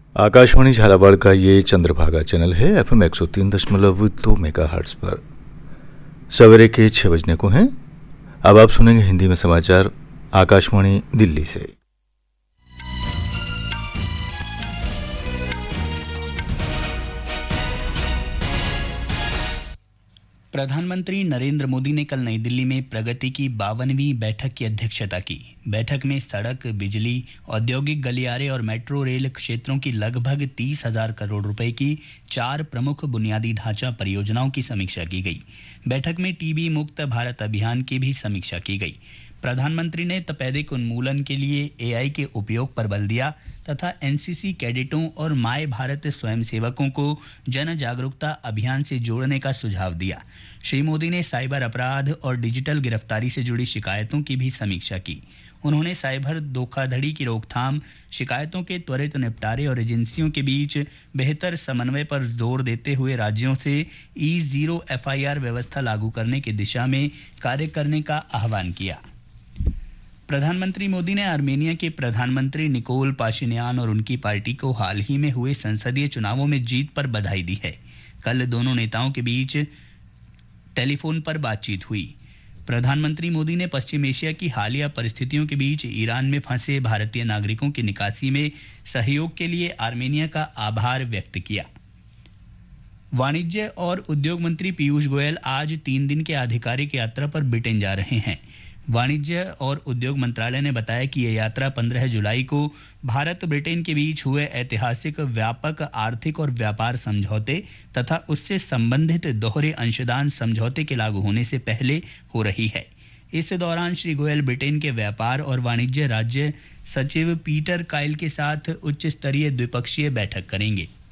आकाशवाणी झालावाड़ का ये चंद्रभागा चैनल है। FM 103.2 मेगाहर्ट्ज पर सवेरे के 6 बजने को हैं। अब आप सुनेंगे हिंदी में समाचार आकाशवाणी दिल्ली से। प्रधानमंत्री नरेंद्र मोदी ने कल नई दिल्ली में प्रगति की 52वीं बैठक की अध्यक्षता की। बैठक में सड़क, बिजली, औद्योगिक गलियारे और मेट्रो रेल क्षेत्रों की लगभग 30,000 करोड़ रुपए की 4 प्रमुख बुनियादी ढांचा परियोजनाओं की समीक्षा की गई। बैठक में टीबी मुक्त भारत अभियान की भी समीक्षा की गई। प्रधानमंत्री ने तपेदिक उन्मूलन के लिए एआई के उपयोग पर बल दिया तथा एनसीसी कैडेटों और माय भारत स्वयंसेवकों को जन जागरूकता अभियान से जोड़ने का सुझाव दिया। श्री मोदी ने साइबर अपराध और डिजिटल गिरफ्तारी से जुड़ी शिकायतों की भी समीक्षा की। उन्होंने साइबर धोखाधड़ी की रोकथाम, शिकायतों के त्वरित निपटारे और एजेंसियों के बीच बेहतर समन्वय पर जोर देते हुए राज्यों से E0 FIR व्यवस्था लागू करने की दिशा में कार्य करने का आह्वान किया। प्रधानमंत्री मोदी ने आर्मेनिया के प्रधानमंत्री निकोल पाशिन्यान और उनकी पार्टी को हाल ही में हुए संसदीय चुनावों में जीत पर बधाई दी है। कल दोनों नेताओं के बीच टेलीफोन पर बातचीत हुई। प्रधानमंत्री मोदी ने पश्चिम एशिया की हालिया परिस्थितियों के बीच ईरान में फंसे भारतीय नागरिकों की निकासी में सहयोग के लिए आर्मेनिया का आभार व्यक्त किया। वाणिज्य और उद्योग मंत्री पीयूष गोयल आज 3 दिन के आधिकारिक यात्रा पर ब्रिटेन जा रहे हैं। वाणिज्य और उद्योग मंत्रालय ने बताया कि यह यात्रा 15 जुलाई को भारत ब्रिटेन के बीच हुए ऐतिहासिक व्यापक आर्थिक और व्यापार समझौते तथा उससे संबंधित दोहरे अंशदान समझौते के लागू होने से पहले हो रही है। इस दौरान श्री गोयल ब्रिटेन के व्यापार और वाणिज्य राज्य सचिव पीटर काइल के साथ उच्च स्तरीय द्विपक्षीय बैठक करेंगे।